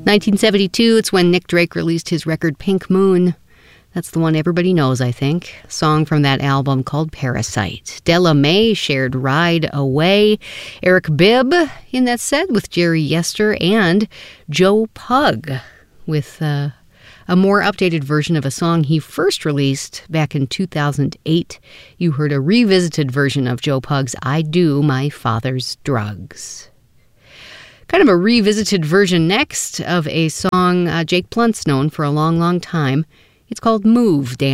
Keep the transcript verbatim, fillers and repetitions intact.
nineteen seventy-two, it's when Nick Drake released his record Pink Moon. That's the one everybody knows, I think. A song from that album called Parasite. Della Mae shared Ride Away. Eric Bibb in that set with Jerry Yester, and Joe Pug with uh, a more updated version of a song he first released back in two thousand eight. You heard a revisited version of Joe Pug's I Do My Father's Drugs. Kind of a revisited version next of a song uh, Jake Blunt's known for a long, long time. It's called Move, Dan.